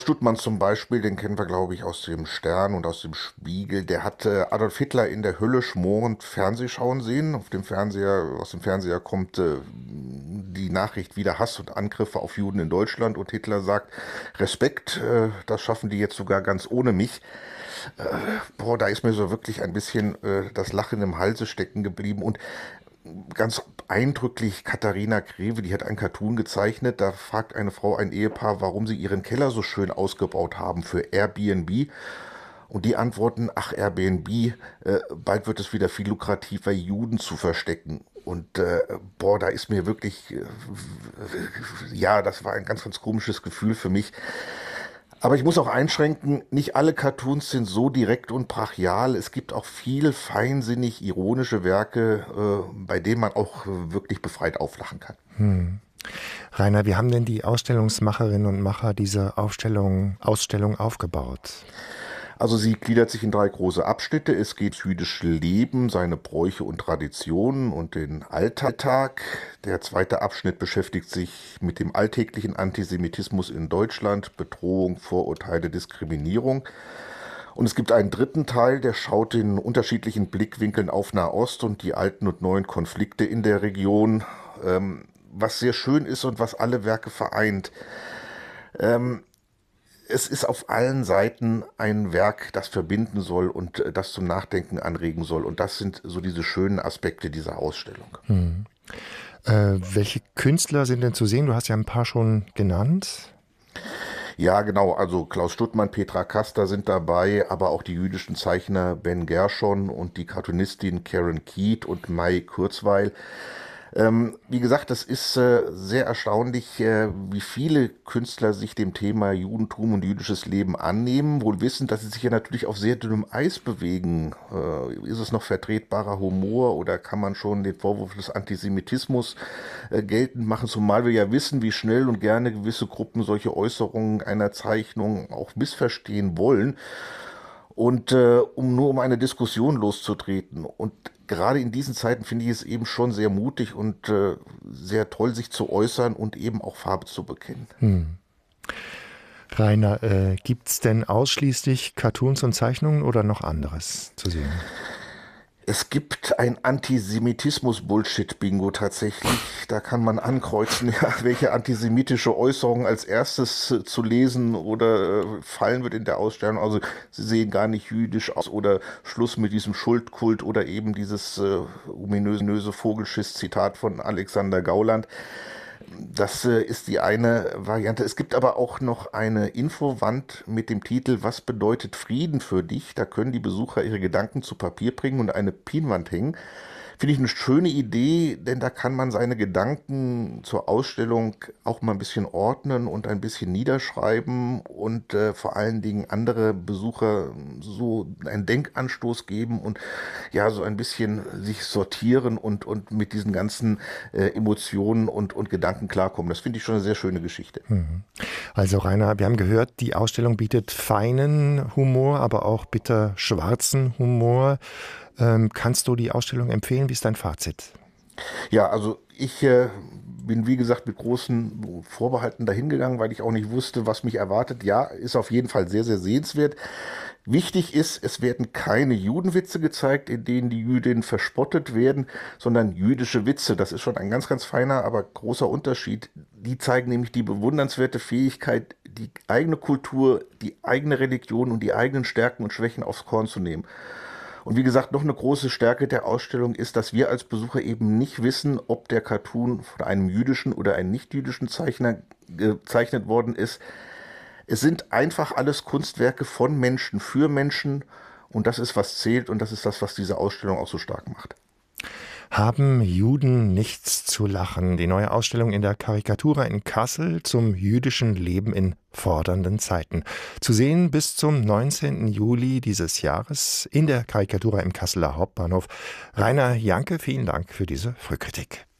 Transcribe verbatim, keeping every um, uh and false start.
Stuttmann zum Beispiel, den kennen wir, glaube ich, aus dem Stern und aus dem Spiegel. Der hat äh, Adolf Hitler in der Hölle schmorend Fernsehschauen sehen. Auf dem Fernseher, aus dem Fernseher kommt äh, die Nachricht wieder Hass und Angriffe auf Juden in Deutschland und Hitler sagt, Respekt, äh, das schaffen die jetzt sogar ganz ohne mich. Äh, boah, da ist mir so wirklich ein bisschen äh, das Lachen im Halse stecken geblieben und ganz eindrücklich Katharina Greve, die hat einen Cartoon gezeichnet. Da fragt eine Frau ein Ehepaar, warum sie ihren Keller so schön ausgebaut haben für Airbnb. Und die antworten, ach Airbnb, äh, bald wird es wieder viel lukrativer, Juden zu verstecken. Und äh, boah, da ist mir wirklich, äh, ja, das war ein ganz, ganz komisches Gefühl für mich. Aber ich muss auch einschränken, nicht alle Cartoons sind so direkt und brachial. Es gibt auch viel feinsinnig ironische Werke, äh, bei denen man auch äh, wirklich befreit auflachen kann. Hm. Rainer, wie haben denn die Ausstellungsmacherinnen und Macher diese Aufstellung, Ausstellung aufgebaut? Also sie gliedert sich in drei große Abschnitte. Es geht ums jüdische Leben, seine Bräuche und Traditionen und den Alltag. Der zweite Abschnitt beschäftigt sich mit dem alltäglichen Antisemitismus in Deutschland, Bedrohung, Vorurteile, Diskriminierung. Und es gibt einen dritten Teil, der schaut in unterschiedlichen Blickwinkeln auf Nahost und die alten und neuen Konflikte in der Region, ähm, was sehr schön ist und was alle Werke vereint. Ähm, Es ist auf allen Seiten ein Werk, das verbinden soll und äh, das zum Nachdenken anregen soll. Und das sind so diese schönen Aspekte dieser Ausstellung. Hm. Äh, welche Künstler sind denn zu sehen? Du hast ja ein paar schon genannt. Ja, genau. Also Klaus Stuttmann, Petra Kaster sind dabei, aber auch die jüdischen Zeichner Ben Gershon und die Cartoonistin Karen Keat und Mai Kurzweil. Ähm, wie gesagt, das ist äh, sehr erstaunlich, äh, wie viele Künstler sich dem Thema Judentum und jüdisches Leben annehmen, wohl wissend, dass sie sich ja natürlich auf sehr dünnem Eis bewegen. Äh, ist es noch vertretbarer Humor oder kann man schon den Vorwurf des Antisemitismus äh, geltend machen, zumal wir ja wissen, wie schnell und gerne gewisse Gruppen solche Äußerungen einer Zeichnung auch missverstehen wollen. Und äh, um nur um eine Diskussion loszutreten. Und gerade in diesen Zeiten finde ich es eben schon sehr mutig und äh, sehr toll, sich zu äußern und eben auch Farbe zu bekennen. Hm. Rainer, äh, gibt es denn ausschließlich Cartoons und Zeichnungen oder noch anderes zu sehen? Es gibt ein Antisemitismus-Bullshit-Bingo tatsächlich. Da kann man ankreuzen, ja, welche antisemitische Äußerung als erstes äh, zu lesen oder äh, fallen wird in der Ausstellung. Also sie sehen gar nicht jüdisch aus oder Schluss mit diesem Schuldkult oder eben dieses äh, ominöse Vogelschiss-Zitat von Alexander Gauland. Das äh, ist die eine Variante. Es gibt aber auch noch eine Infowand mit dem Titel Was bedeutet Frieden für dich? Da können die Besucher ihre Gedanken zu Papier bringen und eine Pinnwand hängen. Finde ich eine schöne Idee, denn da kann man seine Gedanken zur Ausstellung auch mal ein bisschen ordnen und ein bisschen niederschreiben und äh, vor allen Dingen andere Besucher so einen Denkanstoß geben und ja, so ein bisschen sich sortieren und, und mit diesen ganzen äh, Emotionen und, und Gedanken klarkommen. Das finde ich schon eine sehr schöne Geschichte. Mhm. Also Rainer, wir haben gehört, die Ausstellung bietet feinen Humor, aber auch bitter schwarzen Humor. Ähm, kannst du die Ausstellung empfehlen? Wie ist dein Fazit? Ja, also ich äh, bin wie gesagt mit großen Vorbehalten dahingegangen, weil ich auch nicht wusste, was mich erwartet. Ja, ist auf jeden Fall sehr, sehr sehenswert. Wichtig ist, es werden keine Judenwitze gezeigt, in denen die Jüdinnen verspottet werden, sondern jüdische Witze. Das ist schon ein ganz, ganz feiner, aber großer Unterschied. Die zeigen nämlich die bewundernswerte Fähigkeit, die eigene Kultur, die eigene Religion und die eigenen Stärken und Schwächen aufs Korn zu nehmen. Und wie gesagt, noch eine große Stärke der Ausstellung ist, dass wir als Besucher eben nicht wissen, ob der Cartoon von einem jüdischen oder einem nicht-jüdischen Zeichner gezeichnet worden ist. Es sind einfach alles Kunstwerke von Menschen für Menschen und das ist, was zählt und das ist das, was diese Ausstellung auch so stark macht. Haben Juden nichts zu lachen? Die neue Ausstellung in der Karikatura in Kassel zum jüdischen Leben in fordernden Zeiten. Zu sehen bis zum neunzehnten Juli dieses Jahres in der Karikatura im Kasseler Hauptbahnhof. Rainer Janke, vielen Dank für diese Frühkritik.